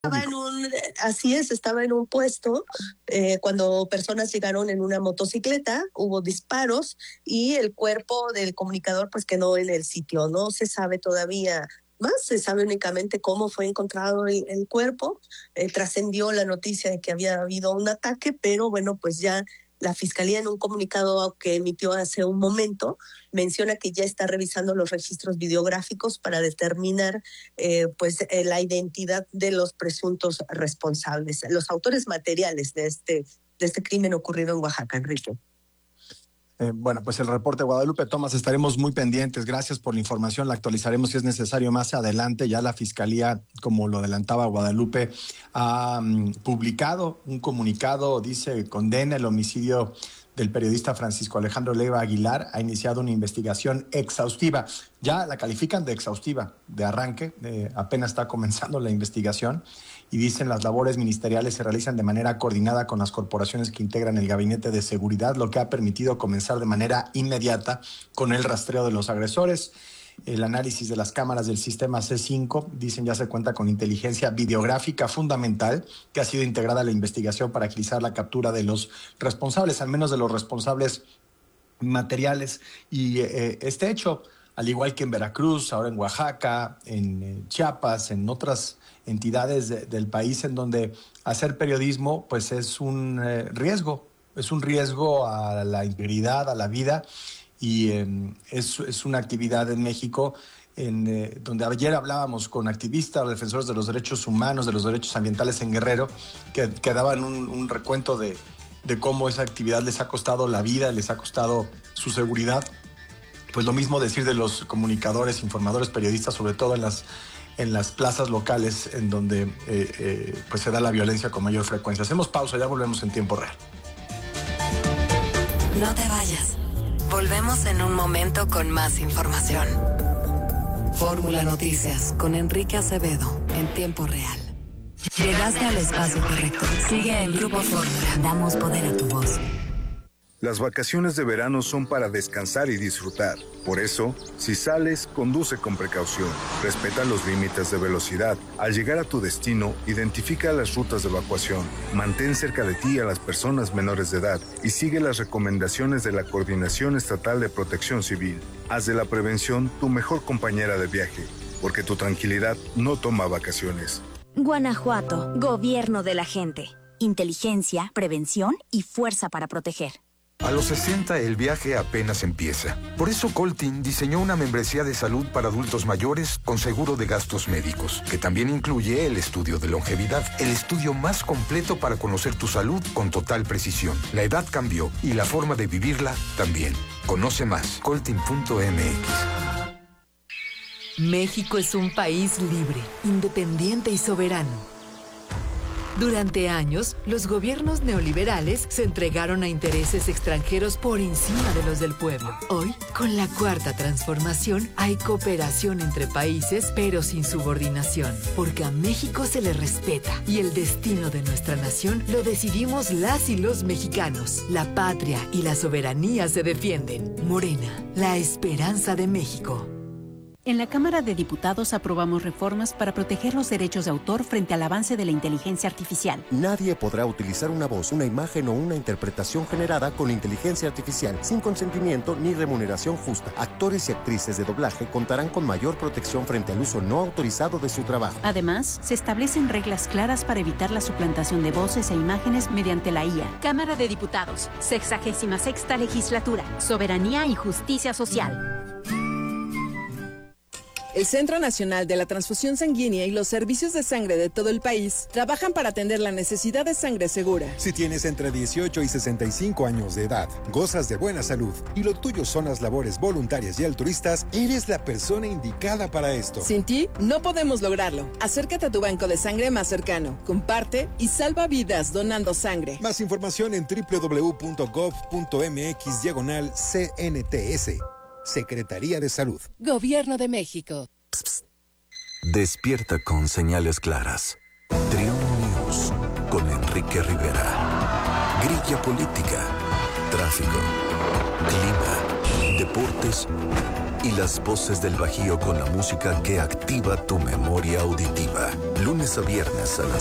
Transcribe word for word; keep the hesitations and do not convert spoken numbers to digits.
Estaba en un, así es, estaba en un puesto eh, cuando personas llegaron en una motocicleta, hubo disparos y el cuerpo del comunicador pues quedó en el sitio. No se sabe todavía más, se sabe únicamente cómo fue encontrado el, el cuerpo. Eh, trascendió la noticia de que había habido un ataque, pero bueno, pues ya la Fiscalía en un comunicado que emitió hace un momento menciona que ya está revisando los registros videográficos para determinar eh, pues eh, la identidad de los presuntos responsables, los autores materiales de este, de este crimen ocurrido en Oaxaca, Enrique. Eh, bueno, pues el reporte de Guadalupe Tomás, estaremos muy pendientes. Gracias por la información, la actualizaremos si es necesario más adelante. Ya la Fiscalía, como lo adelantaba Guadalupe, ha um, publicado un comunicado, dice, condena el homicidio del periodista Francisco Alejandro Leiva Aguilar, ha iniciado una investigación exhaustiva. Ya la califican de exhaustiva, de arranque, eh, apenas está comenzando la investigación y dicen las labores ministeriales se realizan de manera coordinada con las corporaciones que integran el Gabinete de Seguridad, lo que ha permitido comenzar de manera inmediata con el rastreo de los agresores. El análisis de las cámaras del sistema C cinco, dicen ya se cuenta con inteligencia videográfica fundamental que ha sido integrada a la investigación para agilizar la captura de los responsables, al menos de los responsables materiales. Y eh, este hecho, al igual que en Veracruz, ahora en Oaxaca, en eh, Chiapas, en otras entidades de, del país en donde hacer periodismo pues es un eh, riesgo, es un riesgo a la integridad, a la vida. Y eh, es, es una actividad en México en, eh, donde ayer hablábamos con activistas, defensores de los derechos humanos, de los derechos ambientales en Guerrero, que, que daban un, un recuento de, de cómo esa actividad les ha costado la vida, les ha costado su seguridad. Pues lo mismo decir de los comunicadores, informadores, periodistas, sobre todo en las, en las plazas locales en donde eh, eh, pues se da la violencia con mayor frecuencia. Hacemos pausa, ya volvemos en tiempo real. No te vayas. Volvemos en un momento con más información. Fórmula Noticias con Enrique Acevedo en tiempo real. Llegaste al espacio correcto. Sigue en Grupo Fórmula. Damos poder a tu voz. Las vacaciones de verano son para descansar y disfrutar. Por eso, si sales, conduce con precaución. Respeta los límites de velocidad. Al llegar a tu destino, identifica las rutas de evacuación. Mantén cerca de ti a las personas menores de edad y sigue las recomendaciones de la Coordinación Estatal de Protección Civil. Haz de la prevención tu mejor compañera de viaje, porque tu tranquilidad no toma vacaciones. Guanajuato, gobierno de la gente. Inteligencia, prevención y fuerza para proteger. A los sesenta el viaje apenas empieza. Por eso Coltin diseñó una membresía de salud para adultos mayores con seguro de gastos médicos, que también incluye el estudio de longevidad, el estudio más completo para conocer tu salud con total precisión. La edad cambió y la forma de vivirla también. Conoce más, coltin punto m x. México es un país libre, independiente y soberano. Durante años, los gobiernos neoliberales se entregaron a intereses extranjeros por encima de los del pueblo. Hoy, con la Cuarta Transformación, hay cooperación entre países, pero sin subordinación, porque a México se le respeta y el destino de nuestra nación lo decidimos las y los mexicanos. La patria y la soberanía se defienden. Morena, la esperanza de México. En la Cámara de Diputados aprobamos reformas para proteger los derechos de autor frente al avance de la inteligencia artificial. Nadie podrá utilizar una voz, una imagen o una interpretación generada con inteligencia artificial sin consentimiento ni remuneración justa. Actores y actrices de doblaje contarán con mayor protección frente al uso no autorizado de su trabajo. Además, se establecen reglas claras para evitar la suplantación de voces e imágenes mediante la I A. Cámara de Diputados, sexagésima sexta legislatura, soberanía y justicia social. El Centro Nacional de la Transfusión Sanguínea y los servicios de sangre de todo el país trabajan para atender la necesidad de sangre segura. Si tienes entre dieciocho y sesenta y cinco años de edad, gozas de buena salud y lo tuyo son las labores voluntarias y altruistas, eres la persona indicada para esto. Sin ti, no podemos lograrlo. Acércate a tu banco de sangre más cercano, comparte y salva vidas donando sangre. Más información en doble u doble u doble u punto gov punto m x diagonal C N T S. Secretaría de Salud. Gobierno de México. Psst, psst. Despierta con señales claras. Triunfo News con Enrique Rivera. Grilla política, tráfico, clima, deportes y las voces del Bajío con la música que activa tu memoria auditiva. Lunes a viernes a las